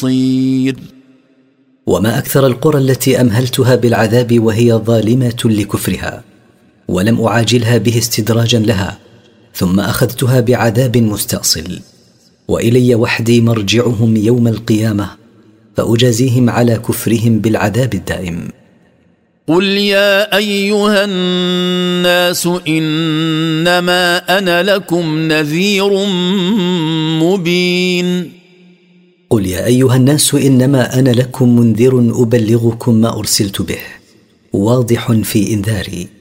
بصير. وما أكثر القرى التي أمهلتها بالعذاب وهي ظالمة لكفرها، ولم أعاجلها به استدراجا لها، ثم أخذتها بعذاب مستأصل. وإلي وحدي مرجعهم يوم القيامة، فأجازيهم على كفرهم بالعذاب الدائم. قل يا أيها الناس إنما أنا لكم نذير مبين. قل يا أيها الناس إنما أنا لكم منذر أبلغكم ما أرسلت به، واضح في إنذاري.